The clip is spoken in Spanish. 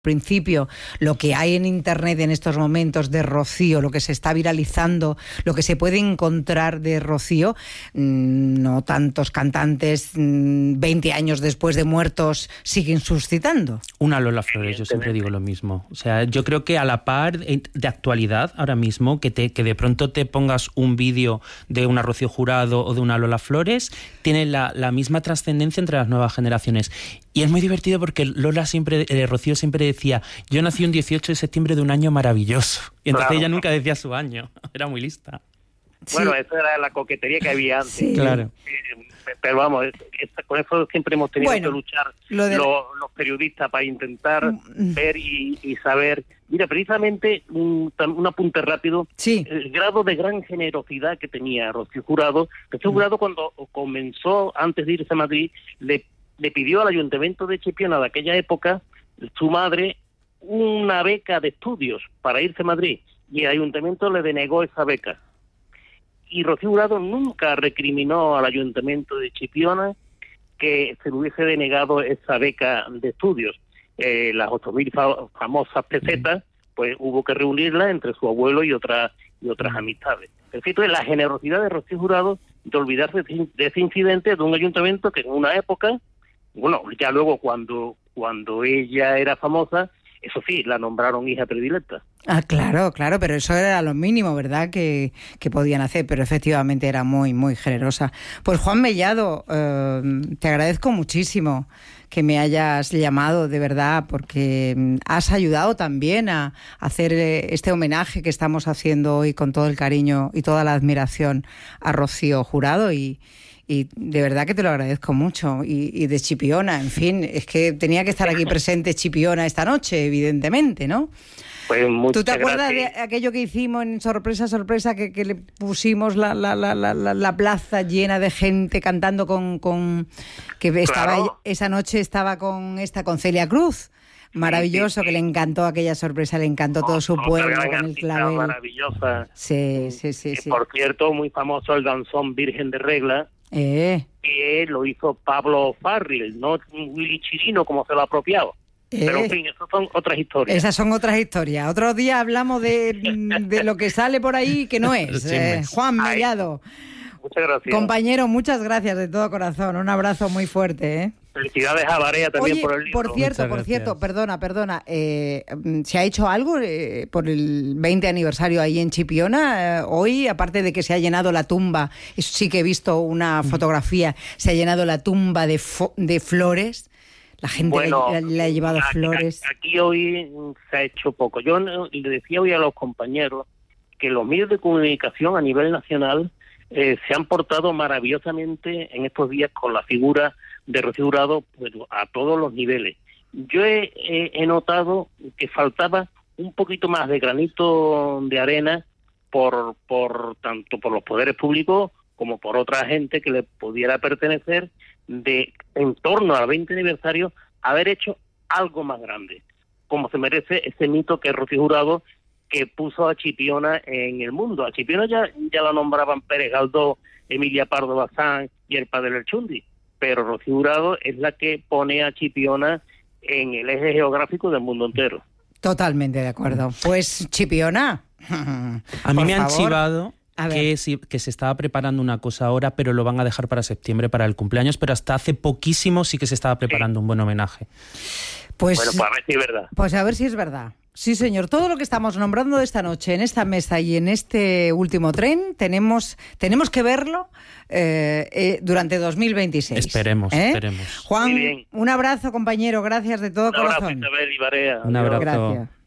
principio, lo que hay en internet en estos momentos de Rocío, lo que se está viralizando, lo que se puede encontrar de Rocío, no tantos cantantes 20 años después de muertos siguen suscitando. Una Lola Flores, yo siempre digo lo mismo. O sea, yo creo que a la par de actualidad ahora mismo, que de pronto te pongas un vídeo de una Rocío Jurado o de una Lola Flores, tiene la misma trascendencia entre las nuevas generaciones. Y es muy divertido porque Rocío siempre decía, yo nací un 18 de septiembre de un año maravilloso. Y entonces ella nunca decía su año. Era muy lista. Bueno, esa era la coquetería que había antes. Sí. Claro. Pero vamos, con eso siempre hemos tenido que luchar los periodistas para intentar ver y saber. Mira, precisamente un apunte rápido. Sí. El grado de gran generosidad que tenía Rocío Jurado. Rocío Jurado, cuando comenzó, antes de irse a Madrid, le pidió al Ayuntamiento de Chipiona de aquella época, su madre, una beca de estudios para irse a Madrid, y el Ayuntamiento le denegó esa beca. Y Rocío Jurado nunca recriminó al Ayuntamiento de Chipiona que se le hubiese denegado esa beca de estudios. Las 8.000 famosas pesetas, pues hubo que reunirlas entre su abuelo y otras amistades. En fin, la generosidad de Rocío Jurado de olvidarse de ese incidente de un ayuntamiento que en una época, bueno, ya luego cuando ella era famosa, eso sí, la nombraron hija predilecta. Ah, claro, pero eso era lo mínimo, ¿verdad?, que podían hacer, pero efectivamente era muy, muy generosa. Pues Juan Mellado, te agradezco muchísimo que me hayas llamado, de verdad, porque has ayudado también a hacer este homenaje que estamos haciendo hoy con todo el cariño y toda la admiración a Rocío Jurado y de verdad que te lo agradezco mucho. Y de Chipiona, en fin, es que tenía que estar aquí presente Chipiona esta noche, evidentemente, ¿no? Pues ¿Tú te acuerdas de aquello que hicimos en Sorpresa, que le pusimos la plaza llena de gente cantando con que estaba esa noche estaba con Celia Cruz? Maravilloso, sí. Que le encantó aquella sorpresa, le encantó todo su pueblo con el clavel. Maravillosa. Sí. Por cierto, muy famoso el danzón Virgen de Regla, que lo hizo Pablo Farril, no Willy Chirino como se lo ha apropiado. Pero en fin, esas son otras historias. Esas son otras historias. Otro día hablamos de lo que sale por ahí que no es. Juan Mellado. Muchas gracias. Compañero, muchas gracias de todo corazón. Un abrazo muy fuerte. Felicidades a Barea también. Oye, por el libro. Por cierto, perdona. ¿Se ha hecho algo por el 20 aniversario ahí en Chipiona? Hoy, aparte de que se ha llenado la tumba, eso sí que he visto una fotografía, se ha llenado la tumba de flores. La gente le ha llevado flores. Aquí hoy se ha hecho poco. Yo le decía hoy a los compañeros que los medios de comunicación a nivel nacional se han portado maravillosamente en estos días con la figura de Rocío Jurado, pues, a todos los niveles. Yo he notado que faltaba un poquito más de granito de arena tanto por los poderes públicos como por otra gente que le pudiera pertenecer, de en torno al 20 aniversario haber hecho algo más grande, como se merece ese mito que es Rocío Jurado, que puso a Chipiona en el mundo. A Chipiona ya la nombraban Pérez Galdós, Emilia Pardo Bazán y el padre del Chundi, pero Rocío Jurado es la que pone a Chipiona en el eje geográfico del mundo entero. Totalmente de acuerdo. Pues Chipiona, a mí me han chivado que se estaba preparando una cosa ahora, pero lo van a dejar para septiembre, para el cumpleaños, pero hasta hace poquísimo sí que se estaba preparando un buen homenaje. Pues a ver si es verdad. Pues a ver si es verdad. Sí, señor. Todo lo que estamos nombrando de esta noche en esta mesa y en este último tren tenemos que verlo durante 2026. Esperemos. Juan, un abrazo, compañero. Gracias de todo corazón. Un abrazo, Isabel y Barea. Un abrazo. Gracias.